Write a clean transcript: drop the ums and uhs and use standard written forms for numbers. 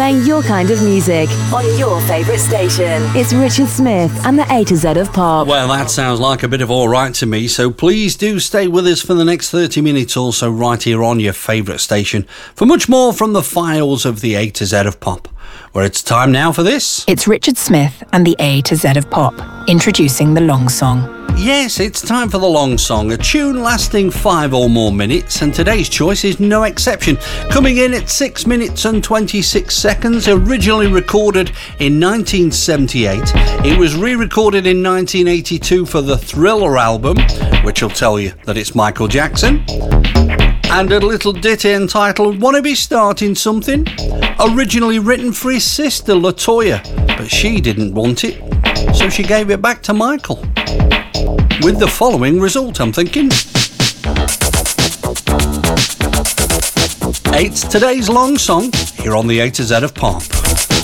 playing your kind of music on your favourite station. It's Richard Smith and the A to Z of Pop. Well, that sounds like a bit of all right to me, so please do stay with us for the next 30 minutes or so right here on your favourite station for much more from the files of the A to Z of Pop. Where it's time now for this. It's Richard Smith and the A to Z of Pop, introducing the long song. Yes, it's time for the long song, a tune lasting 5 or more minutes, and today's choice is no exception. Coming in at 6 minutes and 26 seconds, originally recorded in 1978. It was re-recorded in 1982 for the Thriller album, which will tell you that it's Michael Jackson. And a little ditty entitled Wanna Be Starting Something, originally written for his sister LaToya, but she didn't want it, so she gave it back to Michael. With the following result, I'm thinking. It's today's long song here on the A to Z of Pop.